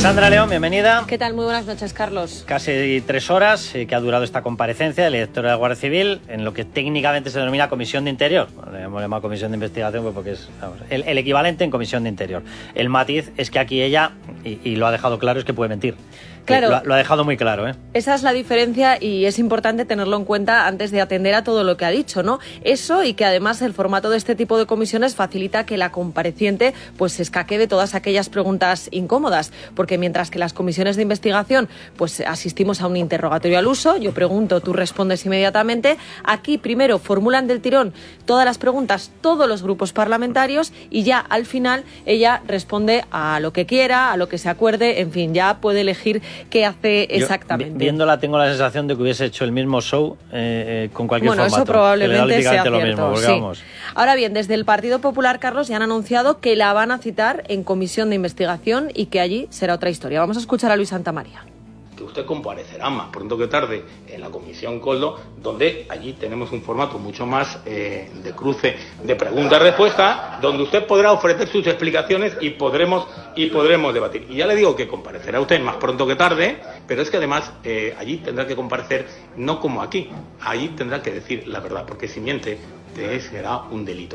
Sandra León, bienvenida. ¿Qué tal? Muy buenas noches, Carlos. Casi 3 horas que ha durado esta comparecencia del director de la Guardia Civil en lo que técnicamente se denomina Comisión de Interior. Le hemos llamado Comisión de Investigación pues porque es el equivalente en Comisión de Interior. El matiz es que aquí ella, y lo ha dejado claro, es que puede mentir. Claro, lo ha dejado muy claro, ¿eh? Esa es la diferencia y es importante tenerlo en cuenta antes de atender a todo lo que ha dicho, ¿no? Eso, y que además el formato de este tipo de comisiones facilita que la compareciente pues se escaque de todas aquellas preguntas incómodas, porque mientras que las comisiones de investigación pues asistimos a un interrogatorio al uso, yo pregunto, tú respondes inmediatamente, aquí primero formulan del tirón todas las preguntas todos los grupos parlamentarios y ya al final ella responde a lo que quiera, a lo que se acuerde, en fin, ya puede elegir qué hace exactamente. Yo, viéndola tengo la sensación de que hubiese hecho el mismo show con cualquier formato. Bueno, eso probablemente sea cierto. Lo mismo, porque sí. Vamos. Ahora bien, desde el Partido Popular, Carlos, ya han anunciado que la van a citar en comisión de investigación y que allí será otra historia. Vamos a escuchar a Luis Santamaría. Que usted comparecerá más pronto que tarde en la Comisión Koldo, donde allí tenemos un formato mucho más de cruce de pregunta-respuesta, donde usted podrá ofrecer sus explicaciones y podremos debatir. Y ya le digo que comparecerá usted más pronto que tarde, pero es que además allí tendrá que comparecer no como aquí, allí tendrá que decir la verdad, porque si miente será un delito.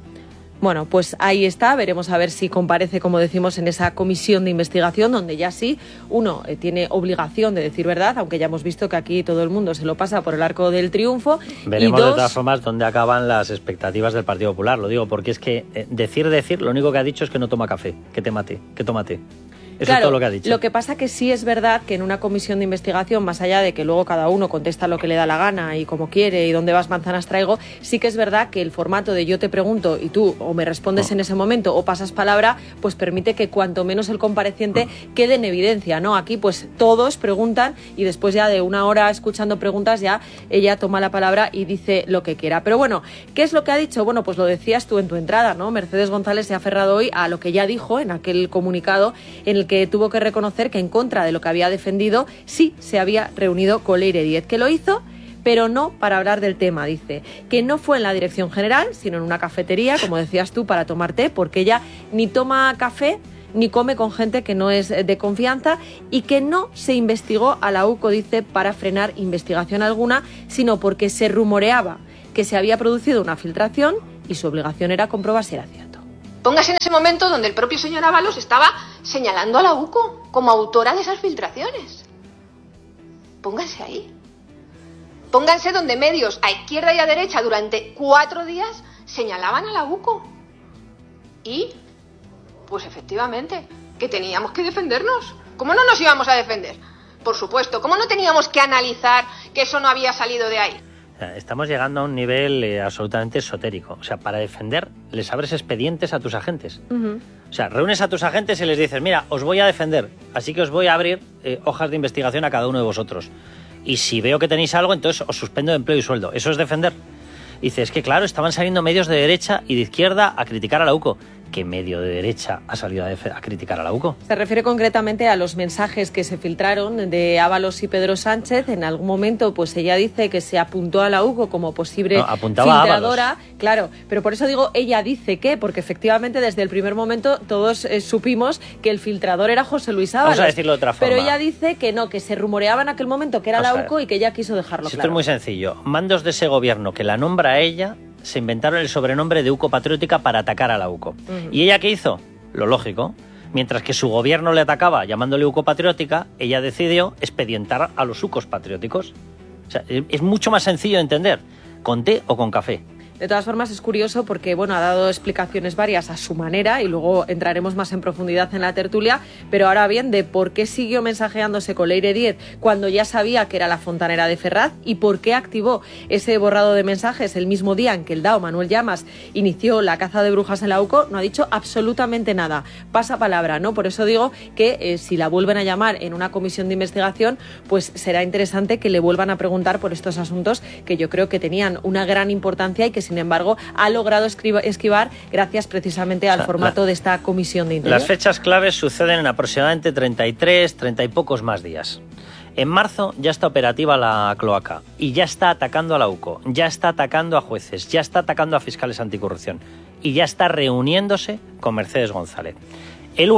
Bueno, pues ahí está, veremos a ver si comparece, como decimos, en esa comisión de investigación, donde ya sí, uno tiene obligación de decir verdad, aunque ya hemos visto que aquí todo el mundo se lo pasa por el arco del triunfo. Veremos de todas formas dónde acaban las expectativas del Partido Popular, lo digo, porque es que decir, lo único que ha dicho es que no toma café, que tómate. Eso claro, es todo lo que ha dicho. Lo que pasa que sí es verdad que en una comisión de investigación, más allá de que luego cada uno contesta lo que le da la gana y como quiere y dónde vas manzanas traigo, sí que es verdad que el formato de yo te pregunto y tú o me respondes en ese momento o pasas palabra, pues permite que cuanto menos el compareciente quede en evidencia, ¿no? Aquí pues todos preguntan y después ya de una hora escuchando preguntas ya ella toma la palabra y dice lo que quiera. Pero bueno, ¿qué es lo que ha dicho? Bueno, pues lo decías tú en tu entrada, ¿no? Mercedes González se ha aferrado hoy a lo que ya dijo en aquel comunicado en el que tuvo que reconocer que en contra de lo que había defendido sí se había reunido con Leire Díez, que lo hizo pero no para hablar del tema, dice, que no fue en la dirección general, sino en una cafetería, como decías tú, para tomar té, porque ella ni toma café ni come con gente que no es de confianza y que no se investigó a la UCO, dice, para frenar investigación alguna, sino porque se rumoreaba que se había producido una filtración y su obligación era comprobar si era cierto. Póngase en ese momento donde el propio señor Ábalos estaba señalando a la UCO como autora de esas filtraciones. Pónganse ahí. Pónganse donde medios a izquierda y a derecha durante 4 días señalaban a la UCO. Y, pues efectivamente, que teníamos que defendernos. ¿Cómo no nos íbamos a defender? Por supuesto, ¿cómo no teníamos que analizar que eso no había salido de ahí? Estamos llegando a un nivel absolutamente esotérico. O sea, para defender, les abres expedientes a tus agentes. O sea, reúnes a tus agentes y les dices, mira, os voy a defender, así que os voy a abrir hojas de investigación a cada uno de vosotros. Y si veo que tenéis algo, entonces os suspendo de empleo y sueldo. ¿Eso es defender? Y dices, es que claro, estaban saliendo medios de derecha y de izquierda a criticar a la UCO. ¿Qué medio de derecha ha salido a criticar a la UCO? Se refiere concretamente a los mensajes que se filtraron de Ábalos y Pedro Sánchez. En algún momento, pues ella dice que se apuntó a la UCO como posible filtradora. Claro, pero por eso digo, ella dice que, porque efectivamente desde el primer momento todos supimos que el filtrador era José Luis Ábalos. Vamos a decirlo de otra forma. Pero ella dice que no, que se rumoreaba en aquel momento que era la UCO y que ella quiso dejarlo claro. Esto es muy sencillo. Mandos de ese gobierno que la nombra a ella se inventaron el sobrenombre de UCO Patriótica para atacar a la UCO. ¿Y ella qué hizo? Lo lógico. Mientras que su gobierno le atacaba llamándole UCO Patriótica, ella decidió expedientar a los UCOs patrióticos. O sea, es mucho más sencillo de entender, con té o con café. De todas formas, es curioso porque, bueno, ha dado explicaciones varias a su manera y luego entraremos más en profundidad en la tertulia, pero ahora bien, de por qué siguió mensajeándose con Leire Díez cuando ya sabía que era la fontanera de Ferraz y por qué activó ese borrado de mensajes el mismo día en que el DAO Manuel Llamas inició la caza de brujas en la UCO, no ha dicho absolutamente nada. Pasa palabra, ¿no? Por eso digo que si la vuelven a llamar en una comisión de investigación, pues será interesante que le vuelvan a preguntar por estos asuntos que yo creo que tenían una gran importancia y que sin embargo ha logrado esquivar gracias precisamente al formato de esta comisión de interior. Las fechas claves suceden en aproximadamente 30 y pocos más días. En marzo ya está operativa la cloaca y ya está atacando a la UCO, ya está atacando a jueces, ya está atacando a fiscales anticorrupción y ya está reuniéndose con Mercedes González. El 1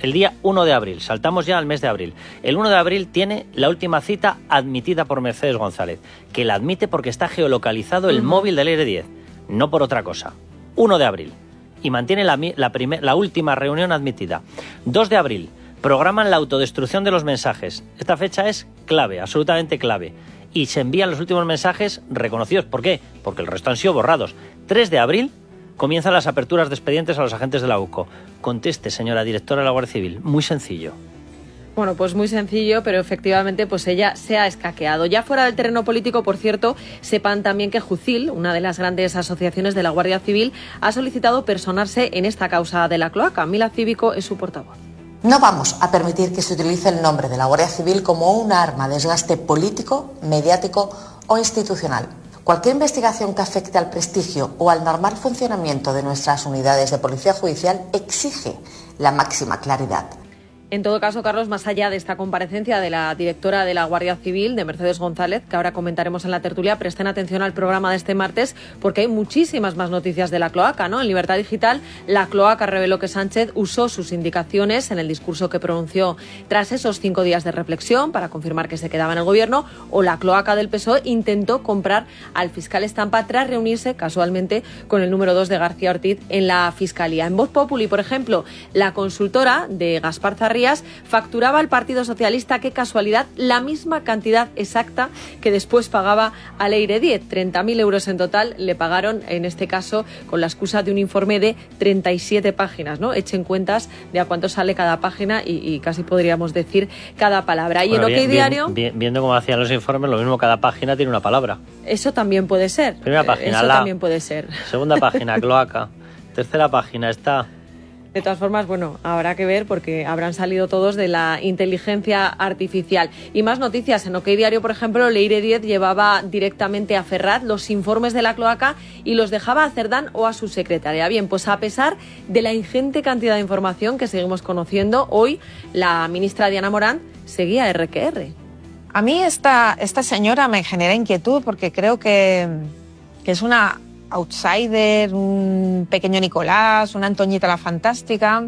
el día 1 de abril, saltamos ya al mes de abril. El 1 de abril tiene la última cita admitida por Mercedes González, que la admite porque está geolocalizado el móvil del Leire 10, no por otra cosa. 1 de abril. Y mantiene la última reunión admitida. 2 de abril. Programan la autodestrucción de los mensajes. Esta fecha es clave, absolutamente clave. Y se envían los últimos mensajes reconocidos. ¿Por qué? Porque el resto han sido borrados. 3 de abril comienzan las aperturas de expedientes a los agentes de la UCO. Conteste, señora directora de la Guardia Civil. Muy sencillo. Bueno, pues muy sencillo, pero efectivamente pues ella se ha escaqueado. Ya fuera del terreno político, por cierto, sepan también que Jucil, una de las grandes asociaciones de la Guardia Civil, ha solicitado personarse en esta causa de la cloaca. Mila Cívico es su portavoz. No vamos a permitir que se utilice el nombre de la Guardia Civil como un arma de desgaste político, mediático o institucional. Cualquier investigación que afecte al prestigio o al normal funcionamiento de nuestras unidades de policía judicial exige la máxima claridad. En todo caso, Carlos, más allá de esta comparecencia de la directora de la Guardia Civil, de Mercedes González, que ahora comentaremos en la tertulia, presten atención al programa de este martes porque hay muchísimas más noticias de la cloaca, ¿no? En Libertad Digital, la cloaca reveló que Sánchez usó sus indicaciones en el discurso que pronunció tras esos 5 días de reflexión para confirmar que se quedaba en el gobierno, o la cloaca del PSOE intentó comprar al fiscal Estampa tras reunirse casualmente con el número 2 de García Ortiz en la Fiscalía. En Voz Populi, por ejemplo, la consultora de Gaspar Zarría facturaba al Partido Socialista, qué casualidad, la misma cantidad exacta que después pagaba a Leire 10. 30.000 euros en total le pagaron, en este caso, con la excusa de un informe de 37 páginas, ¿no? Echen cuentas de a cuánto sale cada página y casi podríamos decir cada palabra. Y en OK Diario... Viendo cómo hacían los informes, lo mismo, cada página tiene una palabra. Eso también puede ser. Primera página, eso también puede ser. Segunda página, cloaca. Tercera página está... De todas formas, bueno, habrá que ver porque habrán salido todos de la inteligencia artificial. Y más noticias. En OK Diario, por ejemplo, Leire 10 llevaba directamente a Ferraz los informes de la cloaca y los dejaba a Cerdán o a su secretaria. Bien, pues a pesar de la ingente cantidad de información que seguimos conociendo, hoy la ministra Diana Morant seguía RQR. A mí esta señora me genera inquietud porque creo que es una outsider, un pequeño Nicolás, una Antoñita la Fantástica,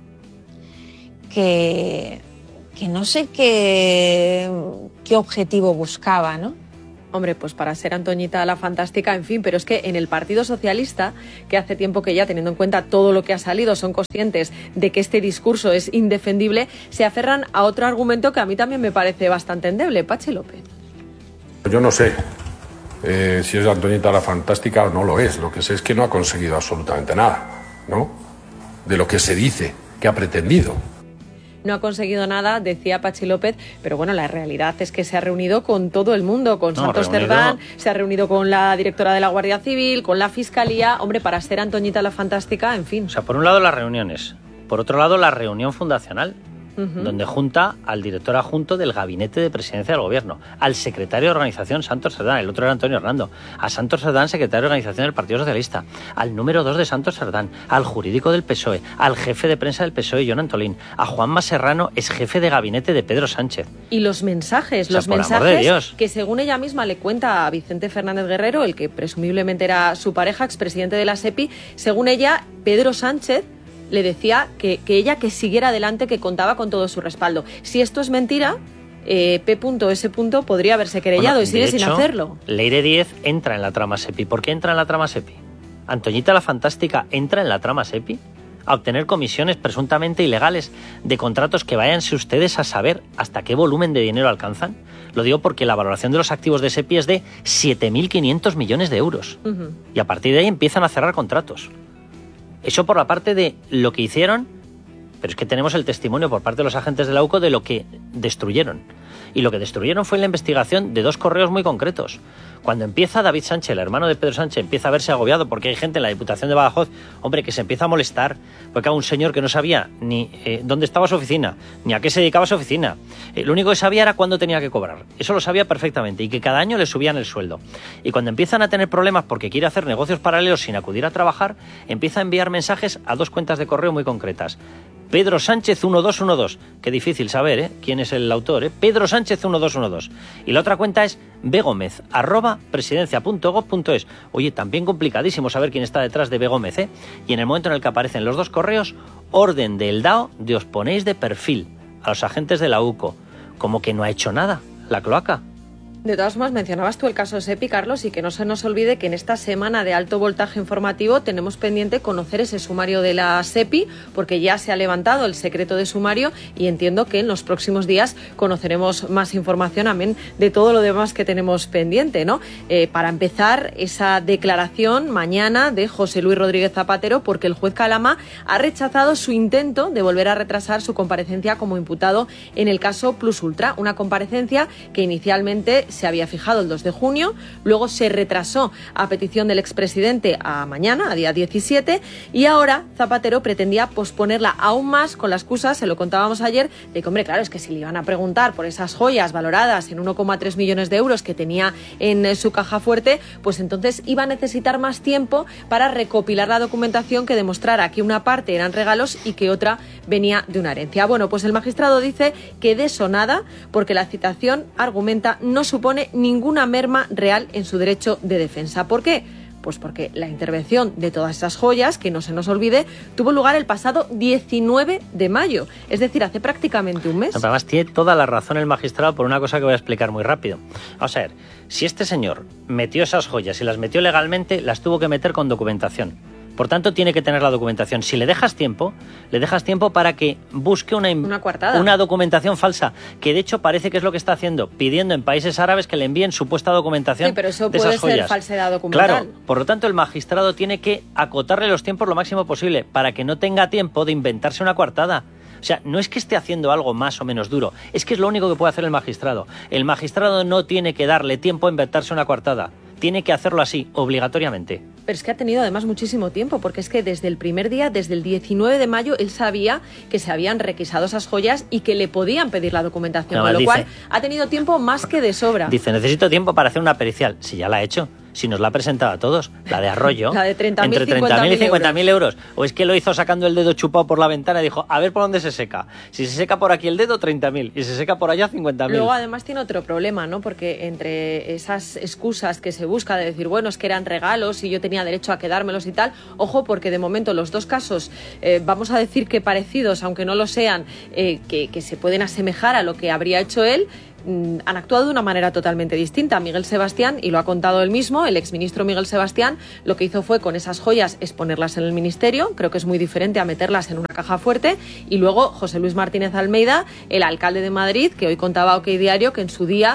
que no sé qué objetivo buscaba, ¿no? Hombre, pues para ser Antoñita la Fantástica, en fin, pero es que en el Partido Socialista, que hace tiempo que ya, teniendo en cuenta todo lo que ha salido, son conscientes de que este discurso es indefendible, se aferran a otro argumento que a mí también me parece bastante endeble. Patxi López. Yo no sé si es Antoñita la Fantástica o no lo es. Lo que sé es que no ha conseguido absolutamente nada, ¿no? De lo que se dice que ha pretendido. No ha conseguido nada, decía Patxi López, pero bueno, la realidad es que se ha reunido con todo el mundo, con Santos Cerdán, se ha reunido con la directora de la Guardia Civil, con la Fiscalía. Hombre, para ser Antoñita la Fantástica, en fin. O sea, por un lado las reuniones, por otro lado la reunión fundacional, donde junta al director adjunto del Gabinete de Presidencia del Gobierno, al secretario de Organización, Santos Cerdán, el otro era Antonio Hernando, a Santos Cerdán, secretario de Organización del Partido Socialista, al número 2 de Santos Cerdán, al jurídico del PSOE, al jefe de prensa del PSOE, Jon Antolín, a Juanma Serrano, ex jefe de gabinete de Pedro Sánchez. Y los mensajes, o sea, los mensajes que según ella misma le cuenta a Vicente Fernández Guerrero, el que presumiblemente era su pareja, expresidente de la SEPI, según ella, Pedro Sánchez le decía que ella que siguiera adelante, que contaba con todo su respaldo. Si esto es mentira, P.S. podría haberse querellado y sigue sin hacerlo. Leire 10 entra en la trama SEPI. ¿Por qué entra en la trama SEPI? Antoñita la Fantástica entra en la trama SEPI a obtener comisiones presuntamente ilegales de contratos que váyanse ustedes a saber hasta qué volumen de dinero alcanzan. Lo digo porque la valoración de los activos de SEPI es de 7.500 millones de euros. Y a partir de ahí empiezan a cerrar contratos. Eso por la parte de lo que hicieron, pero es que tenemos el testimonio por parte de los agentes de la UCO de lo que destruyeron. Y lo que destruyeron fue la investigación de 2 correos muy concretos. Cuando empieza David Sánchez, el hermano de Pedro Sánchez, empieza a verse agobiado porque hay gente en la Diputación de Badajoz, hombre, que se empieza a molestar, porque hay un señor que no sabía ni dónde estaba su oficina, ni a qué se dedicaba su oficina. Lo único que sabía era cuándo tenía que cobrar. Eso lo sabía perfectamente y que cada año le subían el sueldo. Y cuando empiezan a tener problemas porque quiere hacer negocios paralelos sin acudir a trabajar, empieza a enviar mensajes a 2 cuentas de correo muy concretas. Pedro Sánchez 1212. Qué difícil saber, quién es el autor, Pedro Sánchez 1212. Y la otra cuenta es begomez, @presidencia.gov.es. Oye, también complicadísimo saber quién está detrás de begomez, Y en el momento en el que aparecen los dos correos, orden del DAO de os ponéis de perfil a los agentes de la UCO. Como que no ha hecho nada la cloaca. De todas formas, mencionabas tú el caso SEPI, Carlos, y que no se nos olvide que en esta semana de alto voltaje informativo tenemos pendiente conocer ese sumario de la SEPI, porque ya se ha levantado el secreto de sumario y entiendo que en los próximos días conoceremos más información, amén de todo lo demás que tenemos pendiente, ¿no? Para empezar, esa declaración mañana de José Luis Rodríguez Zapatero, porque el juez Calama ha rechazado su intento de volver a retrasar su comparecencia como imputado en el caso Plus Ultra, una comparecencia que inicialmente se había fijado el 2 de junio, luego se retrasó a petición del expresidente a mañana, a día 17, y ahora Zapatero pretendía posponerla aún más con la excusa, se lo contábamos ayer, de que, hombre, claro, es que si le iban a preguntar por esas joyas valoradas en 1,3 millones de euros que tenía en su caja fuerte, pues entonces iba a necesitar más tiempo para recopilar la documentación que demostrara que una parte eran regalos y que otra venía de una herencia. Bueno, pues el magistrado dice que de eso nada, porque la citación, argumenta, no supone ninguna merma real en su derecho de defensa. ¿Por qué? Pues porque la intervención de todas esas joyas, que no se nos olvide, tuvo lugar el pasado 19 de mayo, es decir, hace prácticamente un mes. Además, tiene toda la razón el magistrado por una cosa que voy a explicar muy rápido. Vamos a ver, si este señor metió esas joyas y las metió legalmente, las tuvo que meter con documentación. Por tanto, tiene que tener la documentación. Si le dejas tiempo para que busque una documentación falsa, que de hecho parece que es lo que está haciendo, pidiendo en países árabes que le envíen supuesta documentación. Sí, pero eso de puede esas joyas. ser falsedad documental. Claro, por lo tanto, el magistrado tiene que acotarle los tiempos lo máximo posible para que no tenga tiempo de inventarse una coartada. O sea, no es que esté haciendo algo más o menos duro, es que es lo único que puede hacer el magistrado. El magistrado no tiene que darle tiempo a inventarse una coartada. Tiene que hacerlo así, obligatoriamente. Pero es que ha tenido además muchísimo tiempo, porque es que desde el primer día, desde el 19 de mayo, él sabía que se habían requisado esas joyas y que le podían pedir la documentación, No, con lo dice, cual ha tenido tiempo más que de sobra. Dice, necesito tiempo para hacer una pericial. Si ya la ha hecho. Si nos la ha presentado a todos, la de Arroyo, la de 30.000, entre 30.000 y 50.000 euros. O es que lo hizo sacando el dedo chupado por la ventana y dijo, a ver por dónde se seca. Si se seca por aquí el dedo, 30.000. Y se seca por allá, 50.000. Luego, además, tiene otro problema, ¿no? Porque entre esas excusas que se busca de decir, bueno, es que eran regalos y yo tenía derecho a quedármelos y tal, ojo, porque de momento los dos casos, vamos a decir que parecidos, aunque no lo sean, que se pueden asemejar a lo que habría hecho él, han actuado de una manera totalmente distinta. Miguel Sebastián, y lo ha contado él mismo, el exministro Miguel Sebastián, lo que hizo fue con esas joyas exponerlas en el ministerio, creo que es muy diferente a meterlas en una caja fuerte, y luego José Luis Martínez Almeida, el alcalde de Madrid, que hoy contaba OK Diario que en su día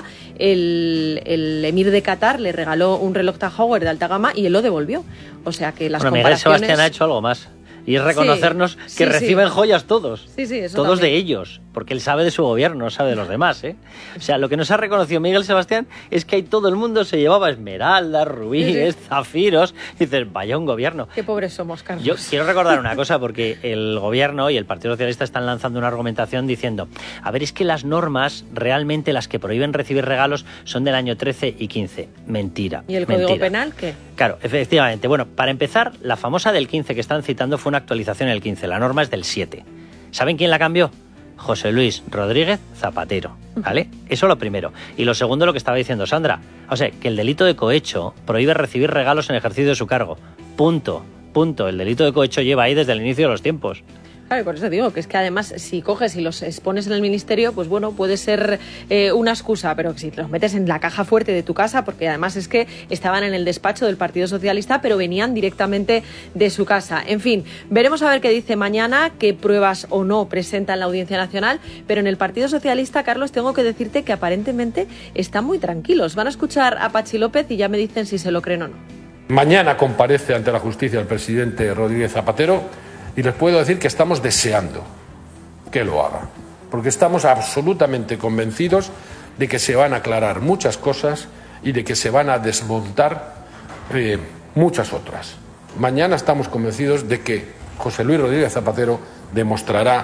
el emir de Qatar le regaló un reloj Tag Heuer de alta gama y él lo devolvió. O sea que las comparaciones... Miguel Sebastián ha hecho algo más. Y es reconocernos que reciben joyas todos. Sí, eso todos también. de ellos. Porque él sabe de su gobierno, no sabe de los demás, O sea, lo que nos ha reconocido Miguel Sebastián es que ahí todo el mundo se llevaba esmeraldas, rubíes, zafiros. Y dices, vaya un gobierno. Qué pobres somos, Carlos. Yo quiero recordar una cosa, porque el gobierno y el Partido Socialista están lanzando una argumentación diciendo, a ver, es que las normas, realmente las que prohíben recibir regalos, son del año 13 y 15. Mentira. ¿Y el Código Penal qué? Claro, efectivamente. Bueno, para empezar, la famosa del 15 que están citando fue una actualización en el 15. La norma es del 7. ¿Saben quién la cambió? José Luis Rodríguez Zapatero, ¿vale? Eso lo primero. Y lo segundo, lo que estaba diciendo Sandra. O sea, que el delito de cohecho prohíbe recibir regalos en ejercicio de su cargo. Punto. El delito de cohecho lleva ahí desde el inicio de los tiempos. Claro, y por eso digo que es que además si coges y los expones en el ministerio, pues bueno, puede ser una excusa, pero si los metes en la caja fuerte de tu casa, porque además es que estaban en el despacho del Partido Socialista, pero venían directamente de su casa. En fin, veremos a ver qué dice mañana, qué pruebas o no presenta en la Audiencia Nacional, pero en el Partido Socialista, Carlos, tengo que decirte que aparentemente están muy tranquilos. Van a escuchar a Patxi López y ya me dicen si se lo creen o no. Mañana comparece ante la justicia el presidente Rodríguez Zapatero y les puedo decir que estamos deseando que lo haga, porque estamos absolutamente convencidos de que se van a aclarar muchas cosas y de que se van a desmontar muchas otras. Mañana estamos convencidos de que José Luis Rodríguez Zapatero demostrará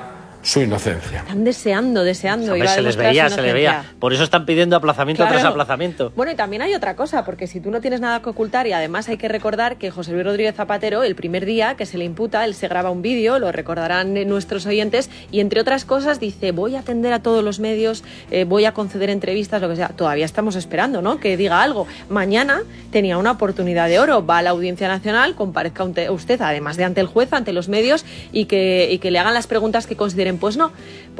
su inocencia. Están deseando. Hombre, se les veía. Por eso están pidiendo aplazamiento tras aplazamiento. Bueno, y también hay otra cosa, porque si tú no tienes nada que ocultar, y además hay que recordar que José Luis Rodríguez Zapatero, el primer día que se le imputa, él se graba un vídeo, lo recordarán nuestros oyentes, y entre otras cosas dice, voy a atender a todos los medios, voy a conceder entrevistas, lo que sea. Todavía estamos esperando, ¿no?, que diga algo. Mañana tenía una oportunidad de oro, va a la Audiencia Nacional, comparezca usted, además de ante el juez, ante los medios, y que le hagan las preguntas que consideren. Pues no,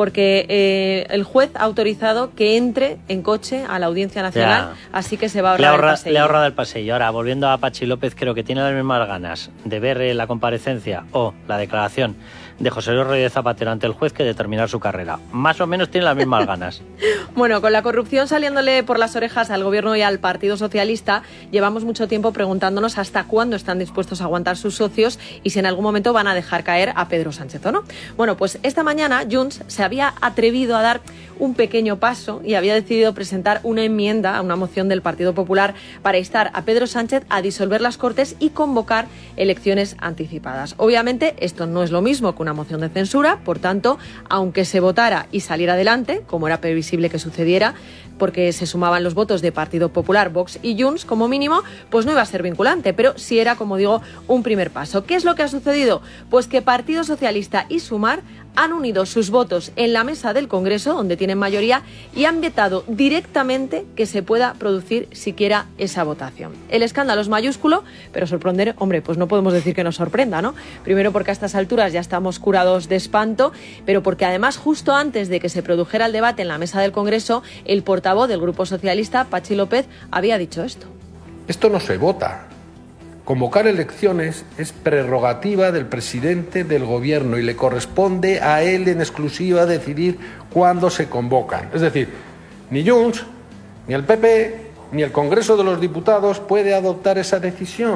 porque el juez ha autorizado que entre en coche a la Audiencia Nacional, así que se va a ahorrar el pasillo. Le ha ahorrado el pasillo. Ahora, volviendo a Patxi López, creo que tiene las mismas ganas de ver la comparecencia o la declaración de José Luis Rodríguez Zapatero ante el juez que de terminar su carrera. Más o menos tiene las mismas ganas. Bueno, con la corrupción saliéndole por las orejas al Gobierno y al Partido Socialista, llevamos mucho tiempo preguntándonos hasta cuándo están dispuestos a aguantar sus socios y si en algún momento van a dejar caer a Pedro Sánchez o no. Bueno, pues esta mañana Junts se había atrevido a dar un pequeño paso y había decidido presentar una enmienda a una moción del Partido Popular para instar a Pedro Sánchez a disolver las Cortes y convocar elecciones anticipadas. Obviamente, esto no es lo mismo que una moción de censura, por tanto, aunque se votara y saliera adelante, como era previsible que sucediera, porque se sumaban los votos de Partido Popular, Vox y Junts como mínimo, pues no iba a ser vinculante, pero sí era, como digo, un primer paso. ¿Qué es lo que ha sucedido? Pues que Partido Socialista y Sumar han unido sus votos en la mesa del Congreso, donde tienen mayoría, y han vetado directamente que se pueda producir siquiera esa votación. El escándalo es mayúsculo, pero sorprender, hombre, pues no podemos decir que nos sorprenda, ¿no? Primero porque a estas alturas ya estamos curados de espanto, pero porque además justo antes de que se produjera el debate en la mesa del Congreso, el portavoz del Grupo Socialista, Patxi López, había dicho esto. Esto no se vota. Convocar elecciones es prerrogativa del presidente del gobierno y le corresponde a él en exclusiva decidir cuándo se convocan. Es decir, ni Junts, ni el PP, ni el Congreso de los Diputados puede adoptar esa decisión.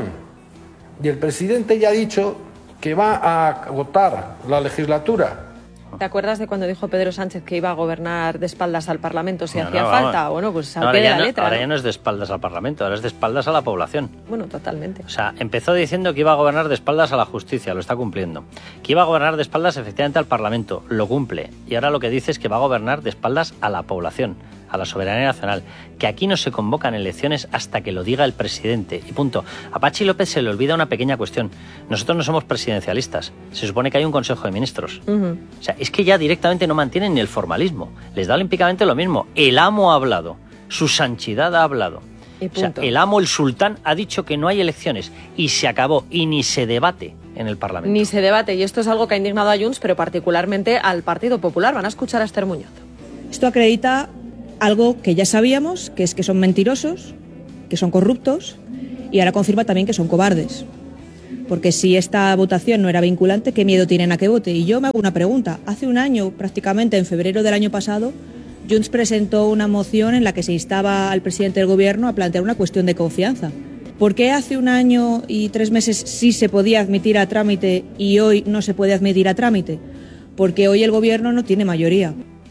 Y el presidente ya ha dicho que va a agotar la legislatura. ¿Te acuerdas de cuando dijo Pedro Sánchez que iba a gobernar de espaldas al Parlamento si hacía falta? Bueno, pues al pie de la letra. Ahora ya no es de espaldas al Parlamento, ahora es de espaldas a la población. Bueno, totalmente. O sea, empezó diciendo que iba a gobernar de espaldas a la justicia, lo está cumpliendo. Que iba a gobernar de espaldas efectivamente al Parlamento, lo cumple. Y ahora lo que dice es que va a gobernar de espaldas a la población, a la soberanía nacional, que aquí no se convocan elecciones hasta que lo diga el presidente, y punto. A Patxi López se le olvida una pequeña cuestión. Nosotros no somos presidencialistas, se supone que hay un Consejo de Ministros. O sea, es que ya directamente no mantienen ni el formalismo, les da olímpicamente lo mismo. El amo ha hablado, su santidad ha hablado. O sea, el amo, el sultán, ha dicho que no hay elecciones y se acabó, y ni se debate en el Parlamento. Ni se debate, y esto es algo que ha indignado a Junts, pero particularmente al Partido Popular. Van a escuchar a Esther Muñoz. Esto acredita algo que ya sabíamos, que es que son mentirosos, que son corruptos, y ahora confirma también que son cobardes. Porque si esta votación no era vinculante, ¿qué miedo tienen a que vote? Y yo me hago una pregunta. Hace un año, prácticamente en febrero del año pasado, Junts presentó una moción en la que se instaba al presidente del gobierno a plantear una cuestión de confianza. ¿Por qué hace un año y 3 meses sí se podía admitir a trámite y hoy no se puede admitir a trámite? Porque hoy el gobierno no tiene mayoría.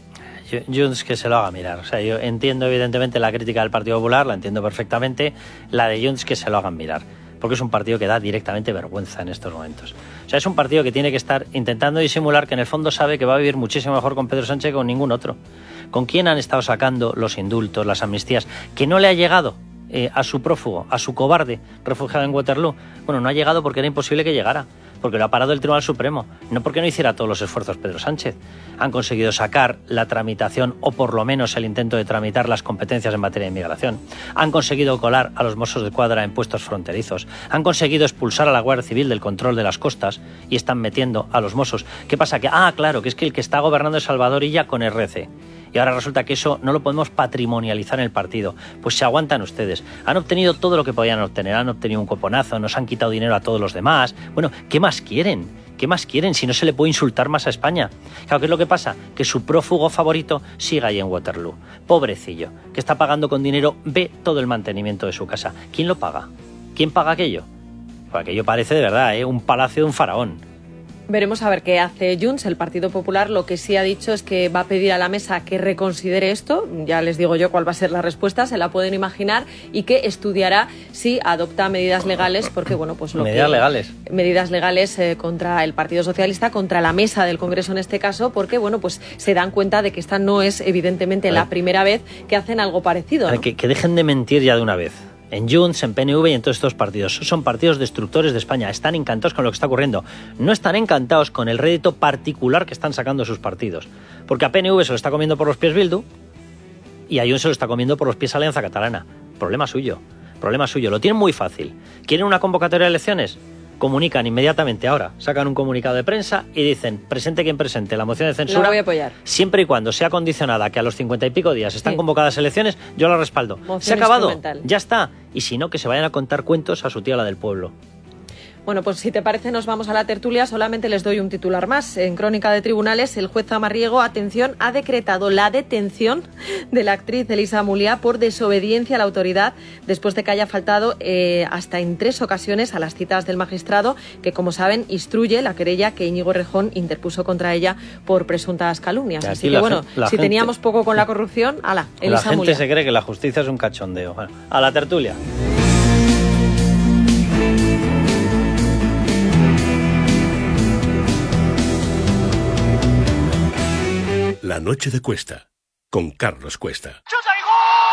Junts que se lo haga mirar. O sea, yo entiendo evidentemente la crítica del Partido Popular, la entiendo perfectamente, la de Junts que se lo hagan mirar, porque es un partido que da directamente vergüenza en estos momentos. O sea, es un partido que tiene que estar intentando disimular que en el fondo sabe que va a vivir muchísimo mejor con Pedro Sánchez que con ningún otro. ¿Con quién han estado sacando los indultos, las amnistías? ¿Que no le ha llegado a su prófugo, a su cobarde refugiado en Waterloo? Bueno, no ha llegado porque era imposible que llegara, porque lo ha parado el Tribunal Supremo, no porque no hiciera todos los esfuerzos Pedro Sánchez. Han conseguido sacar la tramitación, o por lo menos el intento de tramitar las competencias en materia de inmigración. Han conseguido colar a los Mossos de Escuadra en puestos fronterizos. Han conseguido expulsar a la Guardia Civil del control de las costas y están metiendo a los Mossos. ¿Qué pasa? Claro, que es que el que está gobernando es Salvador Illa con RC. Y ahora resulta que eso no lo podemos patrimonializar en el partido. Pues se aguantan ustedes. Han obtenido todo lo que podían obtener. Han obtenido un coponazo, nos han quitado dinero a todos los demás. Bueno, ¿qué más quieren? ¿Qué más quieren si no se le puede insultar más a España? Claro, ¿qué es lo que pasa? Que su prófugo favorito sigue ahí en Waterloo. Pobrecillo, que está pagando con dinero, ve todo el mantenimiento de su casa. ¿Quién lo paga? ¿Quién paga aquello? Pues aquello parece de verdad, un palacio de un faraón. Veremos a ver qué hace Junts. El Partido Popular lo que sí ha dicho es que va a pedir a la mesa que reconsidere esto. Ya les digo yo cuál va a ser la respuesta, se la pueden imaginar, y que estudiará si adopta medidas legales, porque bueno, pues medidas legales contra el Partido Socialista, contra la mesa del Congreso en este caso, porque bueno, pues se dan cuenta de que esta no es evidentemente la primera vez que hacen algo parecido, ¿no? Que dejen de mentir ya de una vez. En Junts, en PNV y en todos estos partidos. Son partidos destructores de España. Están encantados con lo que está ocurriendo. No están encantados con el rédito particular que están sacando sus partidos. Porque a PNV se lo está comiendo por los pies Bildu y a Junts se lo está comiendo por los pies Alianza Catalana. Problema suyo. Lo tienen muy fácil. ¿Quieren una convocatoria de elecciones? Comunican inmediatamente ahora, sacan un comunicado de prensa y dicen, presente quien presente la moción de censura, la voy a apoyar. Siempre y cuando sea condicionada que a los 50 y pico días están convocadas elecciones, yo la respaldo. Se ha acabado, ya está. Y si no, que se vayan a contar cuentos a su tía la del pueblo. Bueno, pues si te parece nos vamos a la tertulia. Solamente les doy un titular más. En Crónica de Tribunales, el juez Zamarriego, atención, ha decretado la detención de la actriz Elisa Muliá por desobediencia a la autoridad después de que haya faltado hasta en 3 ocasiones a las citas del magistrado, que como saben instruye la querella que Íñigo Errejón interpuso contra ella por presuntas calumnias. Así que bueno, si teníamos poco con la corrupción, ala, Elisa Muliá. La gente se cree que la justicia es un cachondeo. Bueno, a la tertulia. La noche de Cuesta, con Carlos Cuesta. ¡Chuta y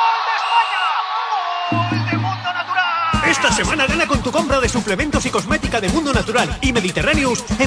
gol de España! ¡Gol de Mundo Natural! Esta semana gana con tu compra de suplementos y cosmética de Mundo Natural y Mediterráneos en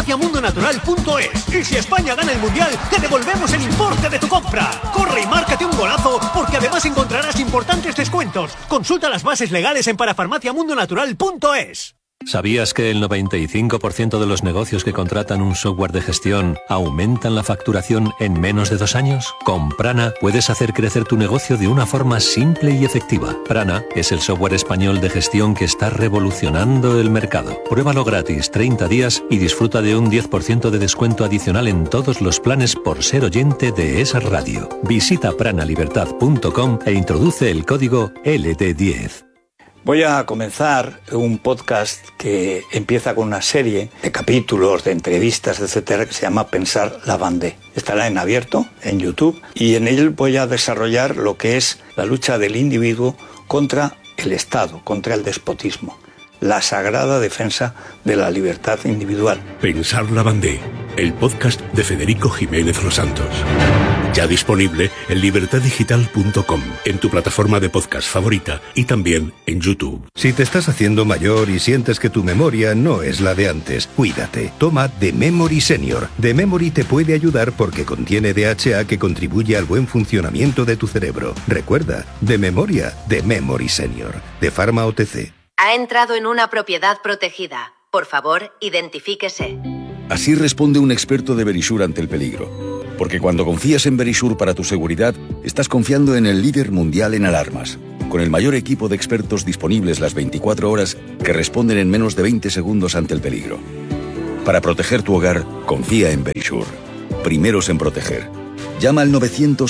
parafarmaciamundonatural.es. Y si España gana el Mundial, te devolvemos el importe de tu compra. Corre y márcate un golazo, porque además encontrarás importantes descuentos. Consulta las bases legales en parafarmaciamundonatural.es. ¿Sabías que el 95% de los negocios que contratan un software de gestión aumentan la facturación en menos de 2 años? Con Prana puedes hacer crecer tu negocio de una forma simple y efectiva. Prana es el software español de gestión que está revolucionando el mercado. Pruébalo gratis 30 días y disfruta de un 10% de descuento adicional en todos los planes por ser oyente de esa radio. Visita pranalibertad.com e introduce el código LT10. Voy a comenzar un podcast que empieza con una serie de capítulos, de entrevistas, etcétera, que se llama Pensar la Bandé. Estará en abierto, en YouTube, y en él voy a desarrollar lo que es la lucha del individuo contra el Estado, contra el despotismo, la sagrada defensa de la libertad individual. Pensar la Bandé, el podcast de Federico Jiménez Los Santos. Ya disponible en libertaddigital.com, en tu plataforma de podcast favorita y también en YouTube. Si te estás haciendo mayor y sientes que tu memoria no es la de antes, cuídate. Toma The Memory Senior. The Memory te puede ayudar porque contiene DHA que contribuye al buen funcionamiento de tu cerebro. Recuerda, de memoria, The Memory Senior, de Pharma OTC. Ha entrado en una propiedad protegida. Por favor, identifíquese. Así responde un experto de Verisure ante el peligro. Porque cuando confías en Verisure para tu seguridad, estás confiando en el líder mundial en alarmas, con el mayor equipo de expertos disponibles las 24 horas que responden en menos de 20 segundos ante el peligro. Para proteger tu hogar, confía en Verisure. Primeros en proteger. Llama al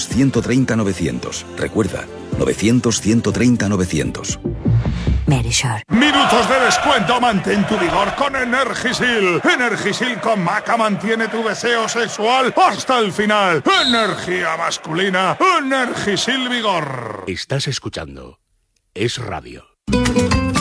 900-130-900. Recuerda, 900-130-900. Verisure. Minutos de descuento, mantén tu vigor con Energisil. Energisil con Maca mantiene tu deseo sexual hasta el final. Energía masculina, Energisil Vigor. Estás escuchando Es Radio.